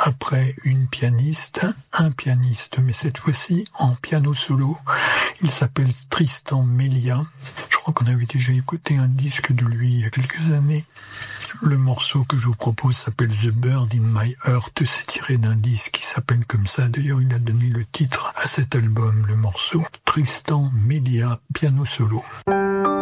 après une pianiste, un pianiste, mais cette fois-ci en piano solo. Il s'appelle Tristan Melia. Je crois qu'on avait déjà écouté un disque de lui il y a quelques années. Le morceau que je vous propose s'appelle The Bird in My Heart. C'est tiré d'un disque qui s'appelle comme ça. D'ailleurs, il a donné le titre à cet album, le morceau. Tristan Melia, piano solo.